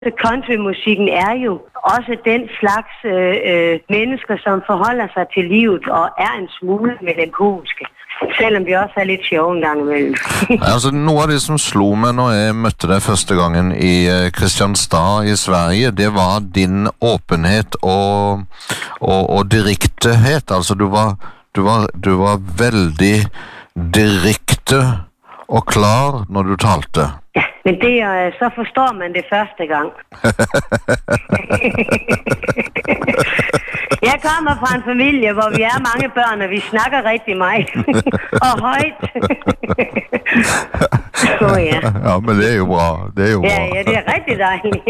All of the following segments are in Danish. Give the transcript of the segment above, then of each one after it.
Countrymusikken er jo også den slags mennesker, som forholder sig til livet og er en smule melankolske. Selvom vi også er lidt sjove en gang imellem. Altså, noe av det som slo meg når jeg møtte deg første gangen i Kristianstad i Sverige, det var din åpenhet og direktehet. Altså, du var veldig direkte og klar når du talte. Ja, men så forstår man det første gang. Jeg kommer fra en familie, hvor vi er mange børn, og vi snakker rigtig meget. Og højt. Ja. Ja, men det er jo bra. Ja, det er rigtig dejligt.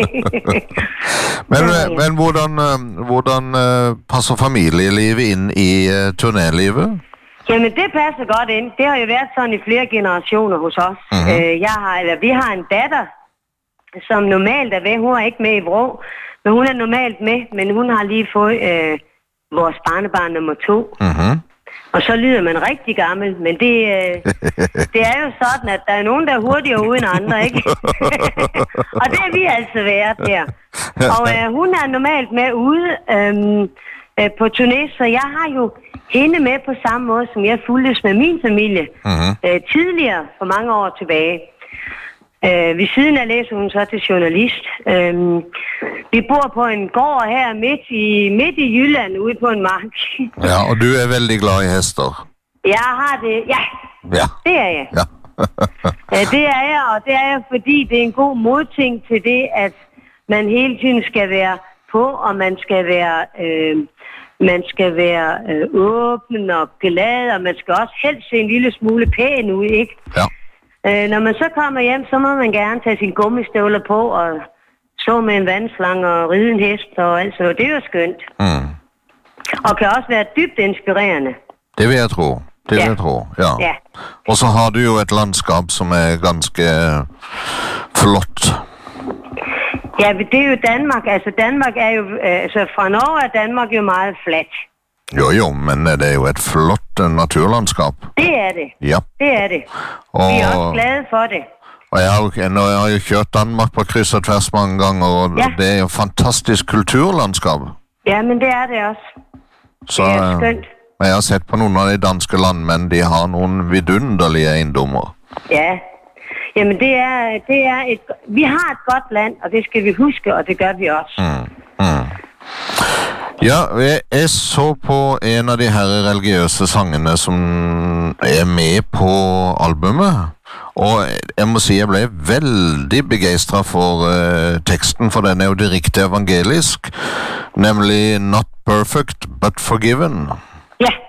Men hvordan passer familielivet ind i turnélivet? Jamen, det passer godt ind. Det har jo været sådan i flere generationer hos os. Vi har en datter, som normalt er ved. Hun er ikke med i Vrå, men hun er normalt med. Men hun har lige fået vores barnebarn nummer 2. Og så lyder man rigtig gammel, men det er jo sådan, at der er nogen, der er hurtigere ude end andre, ikke? Og det er vi altså været her. Og hun er normalt med ude på turné, så jeg har jo hende med på samme måde, som jeg fulgtes med min familie tidligere, for mange år tilbage. Ved siden af læser hun så til journalist. Vi bor på en gård her midt i Jylland, ude på en mark. Ja, og du er veldig glad i hester. Jeg har det, ja. Det er jeg. Ja. Det er jeg, og det er jeg, fordi det er en god modting til det, at man hele tiden skal være på, og man skal være åben og glad, og man skal også helst se en lille smule pæn ud, ikke? Ja. Når man så kommer hjem, så må man gerne tage sine gummistøvler på og så med en vandslange og ride en hest og alt sådan. Det er jo skønt. Og kan også være dybt inspirerende. Det vil jeg tro. Ja. Og så har du jo et landskab som er ganske flott. Ja, det er jo Danmark. Altså Danmark er jo, fra Norge er Danmark jo meget fladt. Jo, men det er jo et flott naturlandskab. Det er det. Ja. Det er det. Vi er også glade for det. Og jeg har jo kørt Danmark på kryds og tværs mange gange, og det er jo fantastisk kulturlandskab. Ja, men det er det også. Så, det er skønt. Jeg har sett på nogle af de danske landmænd, de har nogle vidunderlige ejendommer. Ja, jamen vi har et godt land, og det skal vi huske, og det gør vi også. Ja, jeg så på en af de her religiøse sangene, som er med på albumet, og jeg må sige, jeg blev veldig begejstret for teksten, for den er jo direkte evangelisk, nemlig Not Perfect, but Forgiven. Ja.